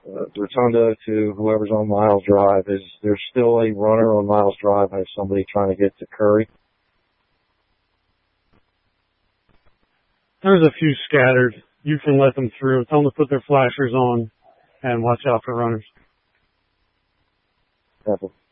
Rotunda to whoever's on Miles Drive. Is there still a runner on Miles Drive? Has somebody trying to get to Curry? There's a few scattered. You can let them through. Tell them to put their flashers on and watch out for runners. Careful.